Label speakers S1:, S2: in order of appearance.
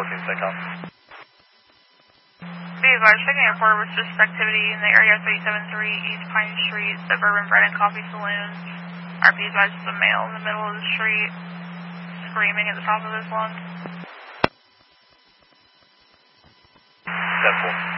S1: 14, SACOM.
S2: Be advised, checking a report with suspect activity in the area 373 East Pine Street, Suburban Bread and Coffee Saloon. RP advised is a male in the middle of the street, screaming at the top of his lungs.
S1: 10-4.